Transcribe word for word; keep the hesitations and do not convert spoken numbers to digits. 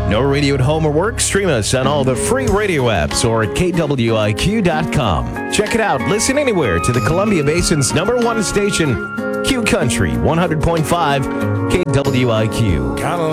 No radio at home or work? Stream us on all the free radio apps or at K W I Q dot com. Check it out. Listen anywhere to the Columbia Basin's number one station, Q Country one hundred point five K W I Q. Got a